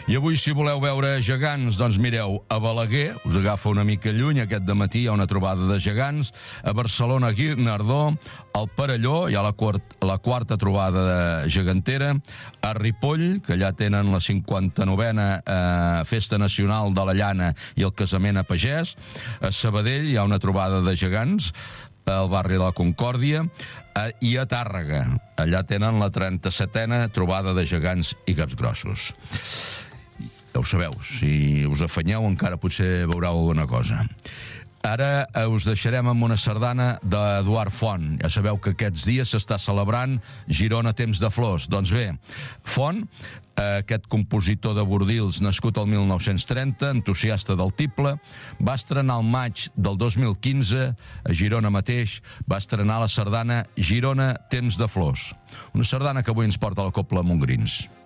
I avui, si voleu veure gegants, doncs mireu, a Balaguer, us agafa una mica lluny, aquest dematí hi ha una trobada de gegants, a Barcelona, Guinardó, al Perelló, hi ha la quarta trobada de gegantera, a Ripoll, que allà tenen la 59a Festa Nacional de la Llana i el casament a pagès, a Sabadell hi ha una trobada de gegants, al barri de la Concòrdia, i a Tàrrega, allà tenen la 37a trobada de gegants i capgrossos. Ja ho sabeu, si us afanyeu encara potser veureu alguna cosa. Ara us deixarem amb una sardana d'Eduard Font. Ja sabeu que aquests dies s'està celebrant Girona Temps de Flors. Doncs bé, Font, aquest compositor de Bordils nascut el 1930, entusiasta del tible, va estrenar al maig del 2015, a Girona mateix, va estrenar la sardana Girona Temps de Flors. Una sardana que avui ens porta la Cobla Montgrins.